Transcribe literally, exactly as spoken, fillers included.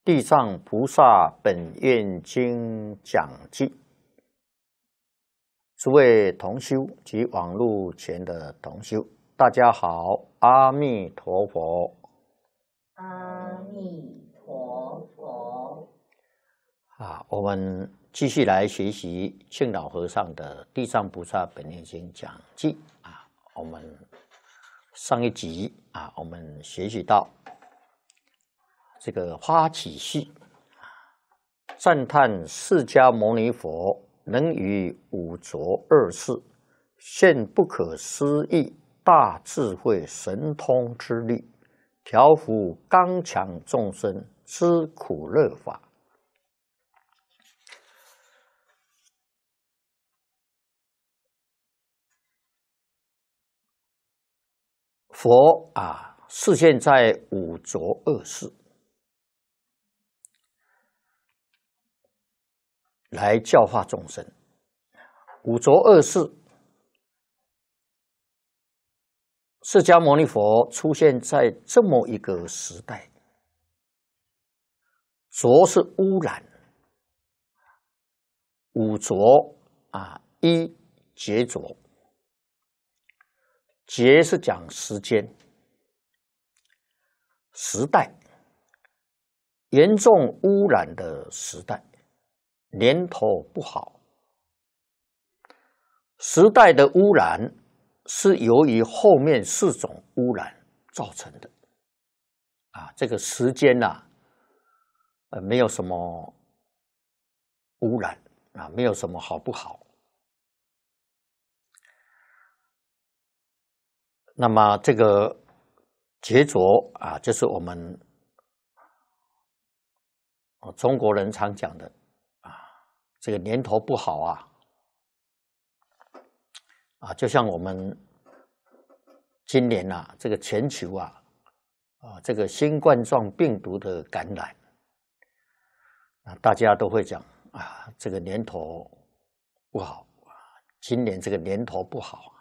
地藏菩萨本愿经讲记，诸位同修及网络前的同修，大家好，阿弥陀佛。 阿弥陀佛。 啊，我们继续来学习庆老和尚的《地藏菩萨本愿经讲记》啊。我们上一集啊，我们学习到这个发起序，赞叹释迦牟尼佛能于五浊恶世现不可思议大智慧神通之力，调伏刚强众生之苦乐法。佛啊，示现在五浊恶世，来教化众生。五浊恶世，释迦牟尼佛出现在这么一个时代。浊是污染，五浊啊，一劫浊。劫是讲时间、时代，严重污染的时代，年头不好。时代的污染是由于后面四种污染造成的。啊，这个时间啊，呃，没有什么污染啊，没有什么好不好。那么这个劫浊啊，就是我们中国人常讲的啊，这个年头不好啊，啊，就像我们今年啊，这个全球啊，啊，这个新冠状病毒的感染，啊，大家都会讲啊，这个年头不好啊，今年这个年头不好。